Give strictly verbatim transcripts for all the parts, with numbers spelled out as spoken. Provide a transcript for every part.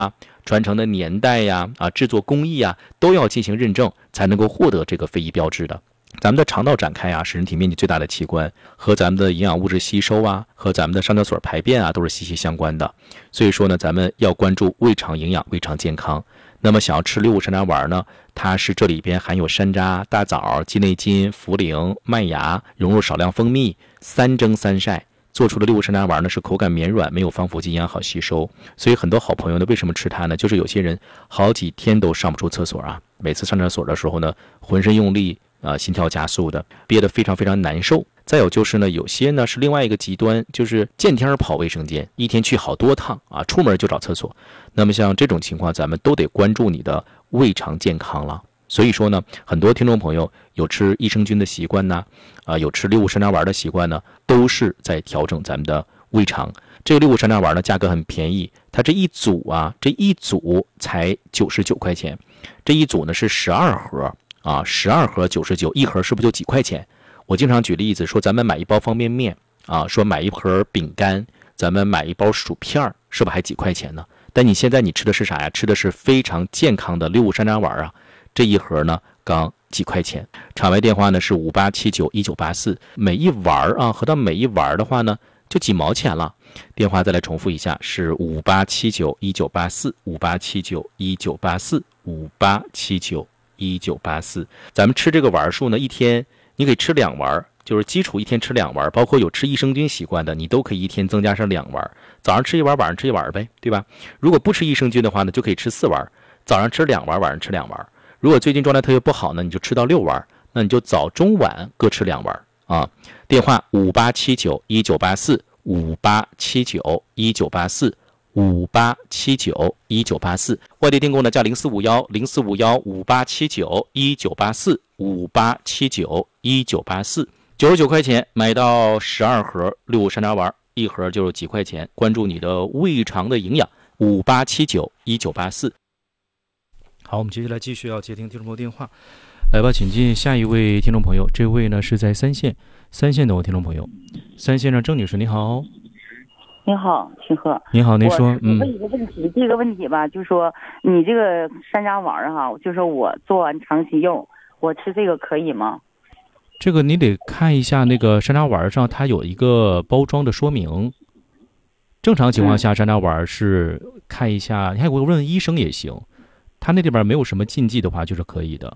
啊、传承的年代呀、啊、制作工艺啊，都要进行认证，才能够获得这个非遗标志的。咱们的肠道展开啊，是人体面积最大的器官，和咱们的营养物质吸收啊，和咱们的上厕所排便啊，都是息息相关的。所以说呢，咱们要关注胃肠营养、胃肠健康。那么想要吃六物山楂丸呢，它是这里边含有山楂、大枣、鸡内金、茯苓、麦芽，融入少量蜂蜜，三蒸三晒做出的六物山楂丸呢，是口感绵软，没有防腐剂，营养好吸收。所以很多好朋友呢，为什么吃它呢？就是有些人好几天都上不出厕所啊，每次上厕所的时候呢，浑身用力啊、呃，心跳加速的，憋得非常非常难受。再有就是呢，有些呢是另外一个极端，就是见天跑卫生间，一天去好多趟啊，出门就找厕所。那么像这种情况，咱们都得关注你的胃肠健康了。所以说呢，很多听众朋友有吃益生菌的习惯呢，啊、呃，有吃六物山楂丸的习惯呢，都是在调整咱们的胃肠。这个六物山楂丸呢，价格很便宜，它这一组啊，这一组才九十九块钱，这一组呢是十二盒啊，十二盒九十九，一盒是不是就几块钱？我经常举例子说，咱们买一包方便面啊，说买一盒饼干，咱们买一包薯片，是不是还几块钱呢？但你现在你吃的是啥呀？吃的是非常健康的六物山楂丸啊。这一盒呢，刚几块钱。场外电话呢是五八七九一九八四，每一丸啊，合到每一丸的话呢，就几毛钱了。电话再来重复一下，是五八七九一九八四，五八七九一九八四，五八七九一九八四。咱们吃这个丸数呢，一天你可以吃两丸，就是基础一天吃两丸，包括有吃益生菌习惯的，你都可以一天增加上两丸，早上吃一丸，晚上吃一丸呗，对吧？如果不吃益生菌的话呢，就可以吃四丸，早上吃两丸，晚上吃两丸。如果最近状态特别不好呢，你就吃到六丸，那你就早中晚各吃两丸啊。电话五八七九一九八四，五八七九一九八四，五八七九一九八四。外地订购呢加零四五幺零四五幺五八七九一九八四，五八七九一九八四，九十九块钱买到十二盒六物山楂丸，一盒就是几块钱。关注你的胃肠的营养，五八七九一九八四。好，我们接下来继续要接听听众朋友电话，来吧，请进下一位听众朋友。这位呢是在三线，三线的听众朋友，三线上郑女士，你好。 你好，秦鹤。 你好，您说。 嗯。问一个问题，这个问题吧，就说你这个山楂丸哈，就说我做完长期柚，我吃这个可以吗？ 这个你得看一下那个山楂丸上，它有一个包装的说明。正常情况下，嗯、山楂丸是看一下，你还我问医生也行。他那里边没有什么禁忌的话，就是可以的。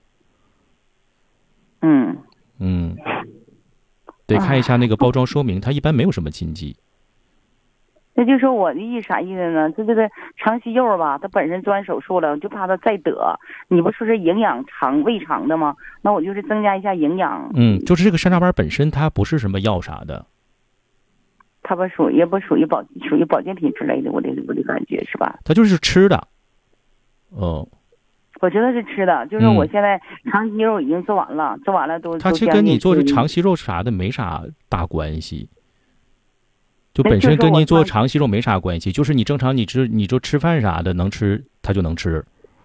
嗯嗯，得看一下那个包装说明，它一般没有什么禁忌。 那就说我的意思啥意思呢？这这个长期柚吧，它本身做完手术了，就怕它再得。你不说是营养肠胃肠的吗？那我就是增加一下营养。 嗯，就是这个山楂丸本身它不是什么药啥的。 它不属也不属于保属于保健品之类的，我的我的感觉是吧？ 它就是吃的。哦， 我知道是吃的，就是我现在长期肉已经做完了，嗯、做完了都。 它其实跟你做这长息肉啥的没啥大关系，就本身跟你做长息肉没啥关系，就是你正常你吃你就吃饭啥的能吃，它就能吃。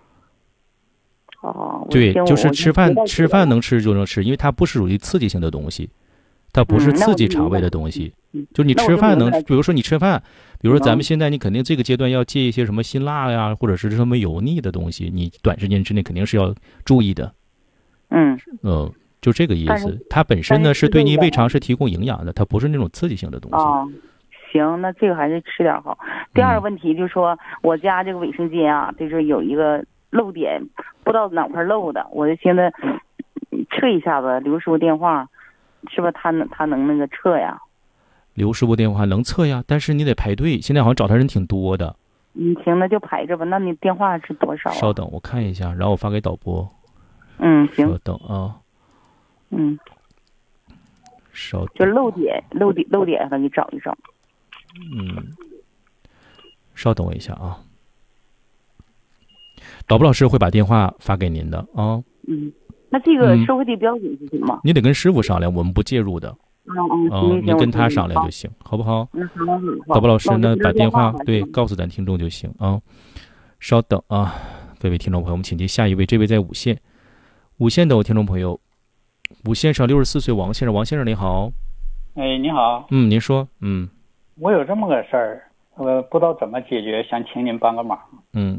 哦， 对，就是吃饭吃饭能吃就能吃，因为它不是属于刺激性的东西，它不是刺激肠胃的东西。 嗯、 就你吃饭能，比如说你吃饭。比如说咱们现在你肯定这个阶段要戒一些什么辛辣呀，或者是什么油腻的东西，你短时间之内肯定是要注意的。 嗯呃，就这个意思。它本身呢是对你胃肠是提供营养的，它不是那种刺激性的东西。 哦，行，那这个还是吃点好。第二个问题就是说，嗯、我家这个卫生间啊，就是有一个漏点，不知道哪块漏的，我就现在测一下子。刘师傅电话，是不是他能他能那个测呀？ 刘师傅电话能测呀，但是你得排队，现在好像找他人挺多的。 嗯，行，那就排着吧。那你电话是多少、啊？ 稍等，我看一下，然后我发给导播。 嗯，行。 稍等啊。 嗯。 稍等。 就漏点，漏点，漏点上你找一找。 嗯。稍等我一下啊。导播老师会把电话发给您的啊。 嗯。那这个收费的标准是什么、嗯？ 你得跟师傅商量，我们不介入的。 嗯嗯， 哦，你跟他商量就行，好不好？ 嗯，好，好。 导播老师呢，把电话对告诉咱听众就行啊。稍等啊，各位听众朋友，我们请接下一位，这位在五线，五线的听众朋友，五线上六十四岁王先生，王先生您好。 哎，你好。 嗯，您说，嗯。 我有这么个事儿，我不知道怎么解决，想请您帮个忙。 嗯。